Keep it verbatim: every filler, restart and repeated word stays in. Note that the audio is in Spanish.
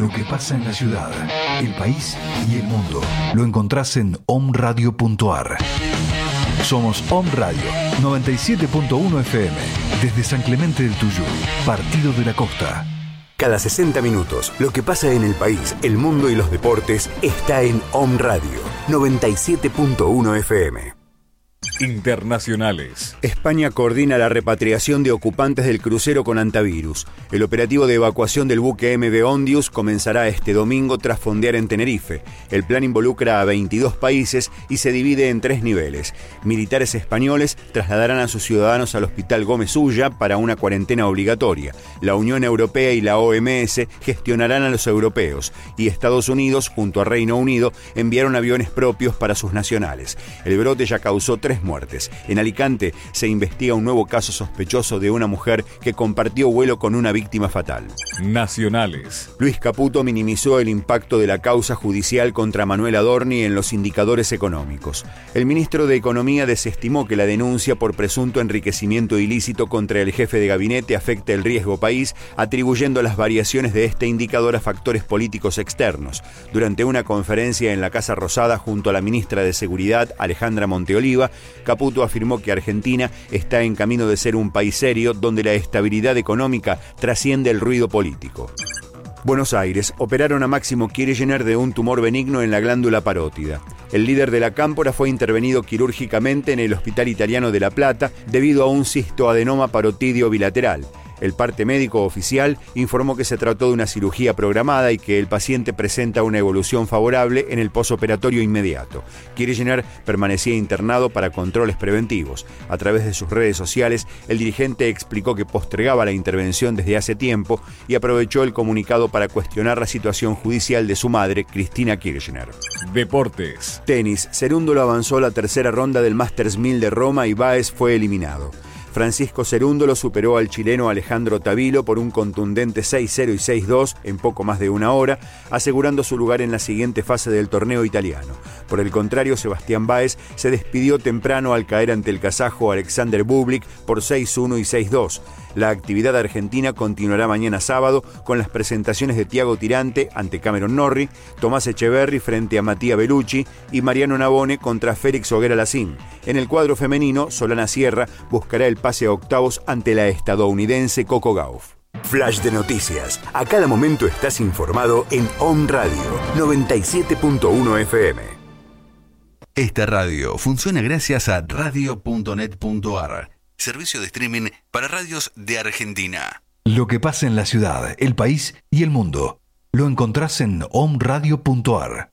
Lo que pasa en la ciudad, el país y el mundo lo encontrás en om radio punto a r. Somos Om Radio noventa y siete punto uno F M desde San Clemente del Tuyú, Partido de la Costa. Cada sesenta minutos, lo que pasa en el país, el mundo y los deportes está en Om Radio noventa y siete punto uno F M. Internacionales. España coordina la repatriación de ocupantes del crucero con antivirus. El operativo de evacuación del buque M V Ondius comenzará este domingo tras fondear en Tenerife. El plan involucra a veintidós países y se divide en tres niveles. Militares españoles trasladarán a sus ciudadanos al Hospital Gómez Ulla para una cuarentena obligatoria. La Unión Europea y la O M S gestionarán a los europeos. Y Estados Unidos, junto a Reino Unido, enviaron aviones propios para sus nacionales. El brote ya causó tres muertes. En Alicante se investiga un nuevo caso sospechoso de una mujer que compartió vuelo con una víctima fatal. Nacionales. Luis Caputo minimizó el impacto de la causa judicial contra Manuel Adorni en los indicadores económicos. El ministro de Economía desestimó que la denuncia por presunto enriquecimiento ilícito contra el jefe de gabinete afecte el riesgo país, atribuyendo las variaciones de este indicador a factores políticos externos. Durante una conferencia en la Casa Rosada junto a la ministra de Seguridad, Alejandra Monteoliva, Caputo afirmó que Argentina está en camino de ser un país serio donde la estabilidad económica trasciende el ruido político. Buenos Aires. Operaron a Máximo Kirchner de un tumor benigno en la glándula parótida. El líder de la cámpora fue intervenido quirúrgicamente en el Hospital Italiano de La Plata debido a un cistoadenoma parotidio bilateral. El parte médico oficial informó que se trató de una cirugía programada y que el paciente presenta una evolución favorable en el posoperatorio inmediato. Kirchner permanecía internado para controles preventivos. A través de sus redes sociales, el dirigente explicó que postergaba la intervención desde hace tiempo y aprovechó el comunicado para cuestionar la situación judicial de su madre, Cristina Kirchner. Deportes. Tenis. Cerúndolo avanzó a la tercera ronda del Masters mil de Roma y Báez fue eliminado. Francisco Cerúndolo superó al chileno Alejandro Tavilo por un contundente seis cero y seis dos en poco más de una hora, asegurando su lugar en la siguiente fase del torneo italiano. Por el contrario, Sebastián Báez se despidió temprano al caer ante el kazajo Alexander Bublik por seis uno y seis dos. La actividad argentina continuará mañana sábado con las presentaciones de Thiago Tirante ante Cameron Norrie, Tomás Echeverry frente a Matías Bellucci y Mariano Navone contra Félix Auger-Aliassime. En el cuadro femenino, Solana Sierra buscará el pase a octavos ante la estadounidense Coco Gauff. Flash de noticias. A cada momento estás informado en Om Radio noventa y siete punto uno F M. Esta radio funciona gracias a radio punto net punto a r, servicio de streaming para radios de Argentina. Lo que pasa en la ciudad, el país y el mundo lo encontrás en om radio punto a r.